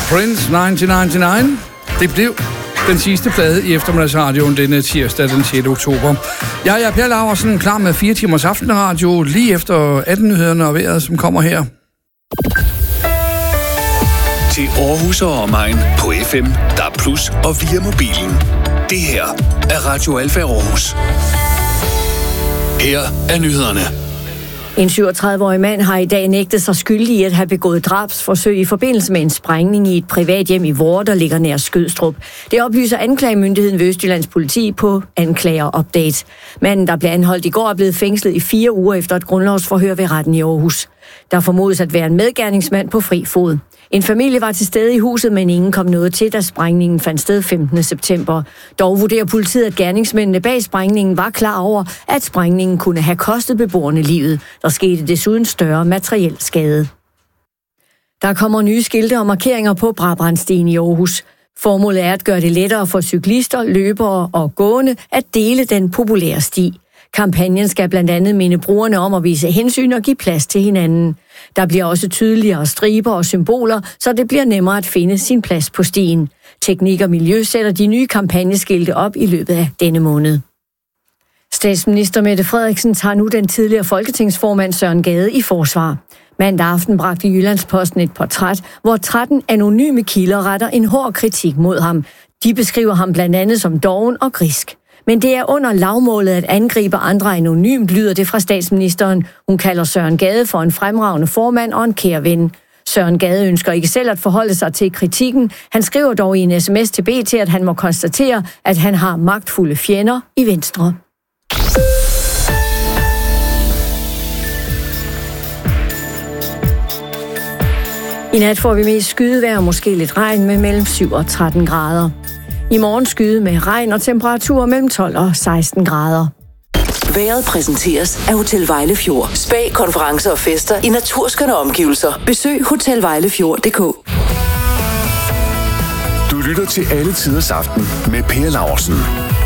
Prince 1999. Det blev den sidste plade i eftermiddagsradioen denne tirsdag den 6. oktober. Jeg er Per Laursen, klar med 4 timers aftenradio lige efter 18-nyhederne og vejret, som kommer her. Til Aarhus og omegn på FM, DAB+ og via mobilen. Det her er Radio Alfa Aarhus. Her er nyhederne. En 37-årig mand har i dag nægtet sig skyldig i at have begået drabsforsøg i forbindelse med en sprængning i et privat hjem i Vore, der ligger nær Skødstrup. Det oplyser anklagemyndigheden ved Østjyllands politi på anklager-update. Manden, der blev anholdt i går, er blevet fængslet i 4 uger efter et grundlovsforhør ved retten i Aarhus. Der formodes at være en medgerningsmand på fri fod. En familie var til stede i huset, men ingen kom noget til, da sprængningen fandt sted 15. september. Dog vurderer politiet, at gerningsmændene bag sprængningen var klar over, at sprængningen kunne have kostet beboerne livet. Der skete desuden større materiel skade. Der kommer nye skilte og markeringer på Brabrandstien i Aarhus. Formålet er at gøre det lettere for cyklister, løbere og gående at dele den populære sti. Kampagnen skal blandt andet minde brugerne om at vise hensyn og give plads til hinanden. Der bliver også tydeligere striber og symboler, så det bliver nemmere at finde sin plads på stien. Teknik og Miljø sætter de nye kampagneskilte op i løbet af denne måned. Statsminister Mette Frederiksen tager nu den tidligere folketingsformand Søren Gade i forsvar. Mandag aften bragte Jyllandsposten et portræt, hvor 13 anonyme kilder retter en hård kritik mod ham. De beskriver ham blandt andet som doven og grisk. Men det er under lavmålet at angribe andre anonymt, lyder det fra statsministeren. Hun kalder Søren Gade for en fremragende formand og en kær ven. Søren Gade ønsker ikke selv at forholde sig til kritikken. Han skriver dog i en sms til BT, at han må konstatere, at han har magtfulde fjender i Venstre. I nat får vi mest skydevejr og måske lidt regn med mellem 7 og 13 grader. I morgen skyde med regn og temperaturer mellem 12 og 16 grader. Vejret præsenteres af Hotel Vejlefjord. Spa, konferencer og fester i naturskønne omgivelser. Besøg hotelvejlefjord.dk. Du lytter til Alle Tiders Aften med Per Laursen.